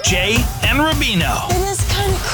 Jay and Rubino. It is kind of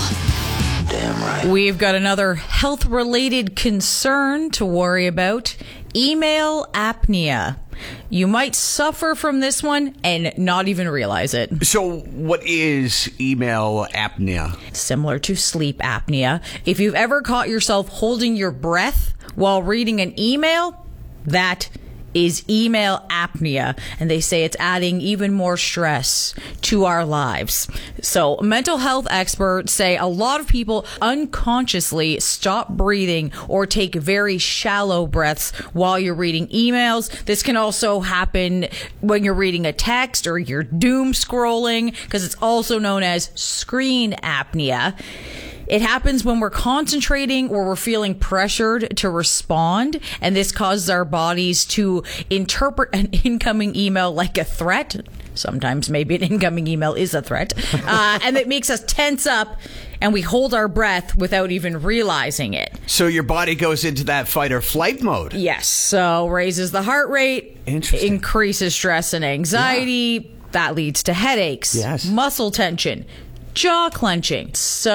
cool. Damn right. We've got another health-related concern to worry about. Email apnea. You might suffer from this one and not even realize it. So what is email apnea? Similar to sleep apnea. If you've ever caught yourself holding your breath while reading an email, that is email apnea, and they say it's adding even more stress to our lives. So mental health experts say a lot of people unconsciously stop breathing or take very shallow breaths while you're reading emails. This can also happen when you're reading a text or you're doom scrolling, because it's also known as screen apnea. It happens when we're concentrating or we're feeling pressured to respond, and this causes our bodies to interpret an incoming email like a threat. Sometimes maybe an incoming email is a threat. And it makes us tense up and we hold our breath without even realizing it. So your body goes into that fight or flight mode. Yes. So raises the heart rate, increases stress and anxiety. Yeah. That leads to headaches, yes, muscle tension, jaw clenching.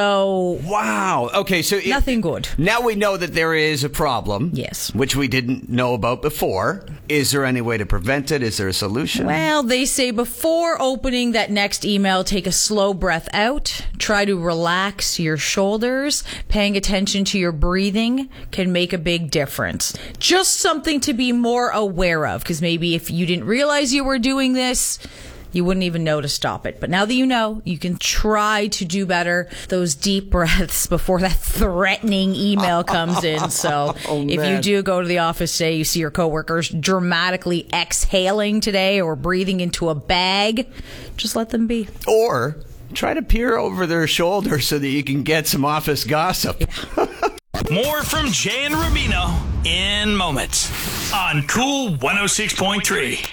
So wow. Okay, so nothing good. Now we know that there is a problem. Yes. Which we didn't know about before. Is there any way to prevent it? Is there a solution? Well, they say before opening that next email, take a slow breath out. Try to relax your shoulders. Paying attention to your breathing can make a big difference. Just something to be more aware of, because maybe if you didn't realize you were doing this, you wouldn't even know to stop it. But now that you know, you can try to do better. Those deep breaths before that threatening email comes in. So if you do go to the office today, you see your coworkers dramatically exhaling today or breathing into a bag, just let them be. Or try to peer over their shoulder so that you can get some office gossip. Yeah. More from Jay and Rubino in moments on Cool 106.3.